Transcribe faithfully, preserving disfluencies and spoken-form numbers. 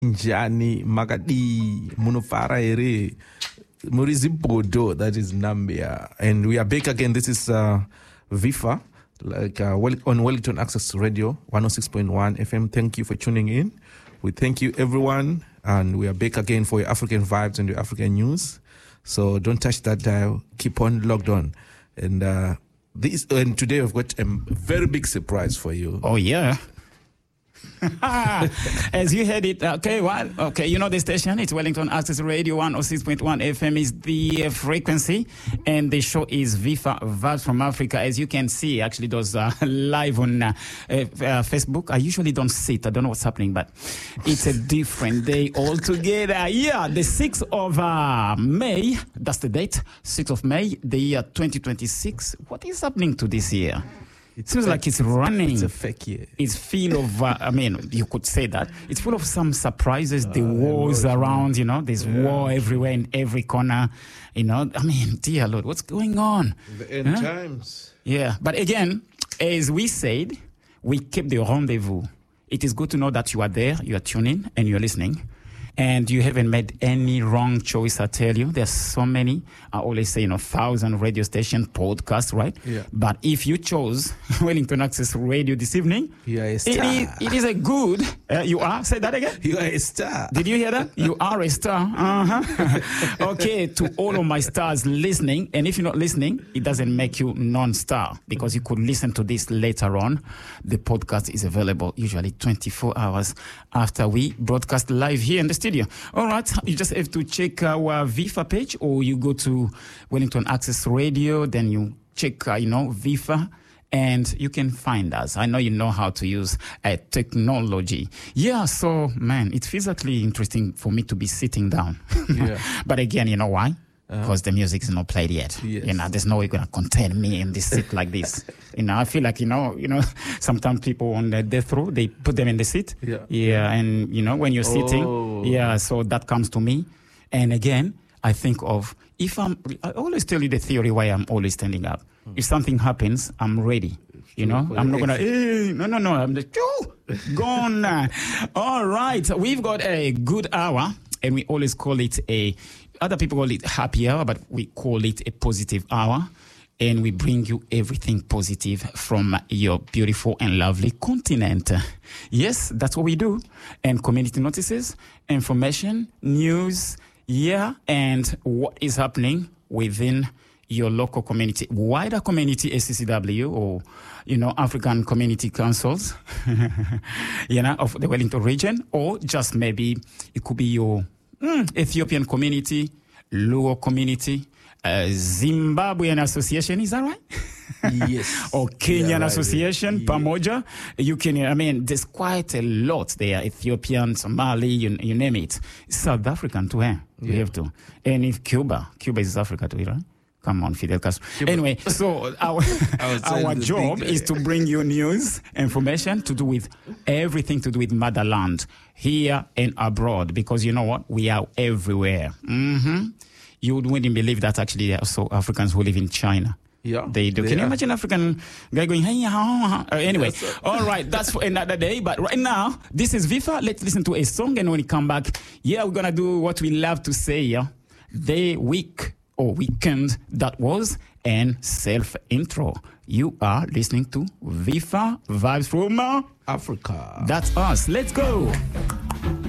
Njani Magadi Munofara Ere Murizibodo, that is Nambia. And we are back again. This is uh, Vifa, like uh, well, on Wellington Access Radio, one oh six point one F M. Thank you for tuning in. We thank you, everyone. And we are back again for your African vibes and your African news. So don't touch that dial. Keep on logged on. And uh, this and today I've got a very big surprise for you. Oh, yeah. As you heard it, okay, what? Okay, you know the station, it's Wellington Access Radio, one oh six point one F M is the uh, frequency, and the show is Vifa, Vibes from Africa. As you can see, actually, those uh, live on uh, uh, Facebook. I usually don't see it, I don't know what's happening, but it's a different day altogether. Yeah, the sixth of uh, May, that's the date, sixth of May, the year twenty twenty-six. What is happening to this year? It seems like it's running. It's a fake year. It's full of, uh, I mean, you could say that. It's full of some surprises. The uh, wars around, you know, there's yeah. war everywhere in every corner. You know, I mean, dear Lord, what's going on? The end huh? times. Yeah. But again, as we said, we keep the rendezvous. It is good to know that you are there, you are tuning, and you're listening. And you haven't made any wrong choice, I tell you. There's so many. I always say, you know, thousand radio station podcasts, right? Yeah. But if you chose Wellington Access Radio this evening, you are a star. It is, it is a good. Uh, you are. Say that again. You are a star. Did you hear that? You are a star. Uh-huh. Okay, to all of my stars listening, and if you're not listening, it doesn't make you non-star because you could listen to this later on. The podcast is available usually twenty-four hours after we broadcast live here in the studio. All right, you just have to check our Vifa page, or you go to Wellington Access Radio, then you check, uh, you know, Vifa, and you can find us. I know you know how to use uh, technology. Yeah, so, man, it's physically interesting for me to be sitting down. Yeah. But again, you know why? Uh-huh. Because the music is not played yet. Yes. You know, there's no way going to contain me in this seat like this. You know, I feel like, you know, you know, sometimes people on the death row, they put them in the seat. Yeah. Yeah, and, you know, when you're sitting, oh. yeah, so that comes to me. And again, I think of, if I'm, I always tell you the theory why I'm always standing up. Mm. If something happens, I'm ready. You know, I'm not going to, hey, no, no, no, I'm just, oh, gone. All right, we've got a good hour, and we always call it a, other people call it happy hour, but we call it a positive hour. And we bring you everything positive from your beautiful and lovely continent. Yes, that's what we do. And community notices, information, news, yeah, and what is happening within your local community, wider community, A C C W, or, you know, African Community Councils, you know, of the Wellington region, or just maybe it could be your mm, Ethiopian community, Luo community, uh, Zimbabwean Association, is that right? Yes. Or Kenyan yeah, right. Association, yeah. Pamoja. You can, I mean, there's quite a lot there. Ethiopian, Somali, you, you name it. South African too, eh? We yeah. have to. And if Cuba, Cuba is Africa too, right? Come on, Fidel Castro. Cuba. Anyway, so our our job is to bring you news, information to do with everything to do with motherland, here and abroad, because you know what? We are everywhere. Mm-hmm. You wouldn't believe that actually there are also Africans who live in China. Yeah, they do. They Can are. you imagine African guy going, hey, uh, anyway, yes, all right, that's for another day. But right now, this is Vifa. Let's listen to a song, and when we come back, yeah, we're gonna do what we love to say, yeah, the week or weekend that was, and self intro. You are listening to Vifa Vibes from Africa. That's us. Let's go.